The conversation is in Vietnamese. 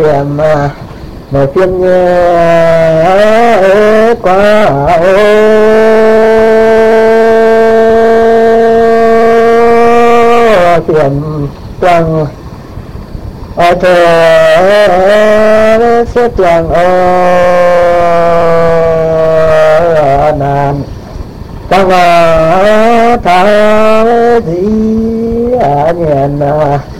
em mở phiên qua phiền quăng ở thờ xếp chẳng ở nàn các thả gì nhện